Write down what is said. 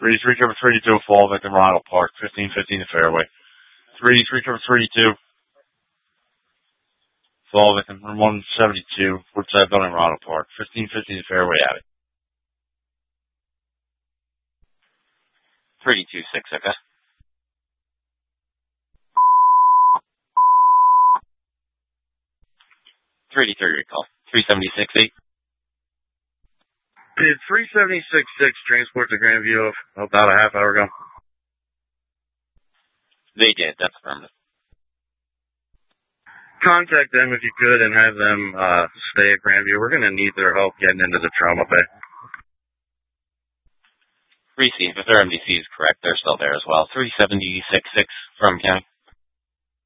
3-3 cover 32, fall victim, Ronald Park, 15-15 to fairway. 3-3 cover 32, fall victim, 172, Woodside Building, Ronald Park, 15-15 to fairway, Abby. 32-6, okay. Recall. 376-8. Did 376-6 transport to Grandview about a half hour ago? They did, that's affirmative. Contact them if you could and have them stay at Grandview. We're going to need their help getting into the trauma bay. Receive. If their MDC is correct, they're still there as well. 376-6 from County.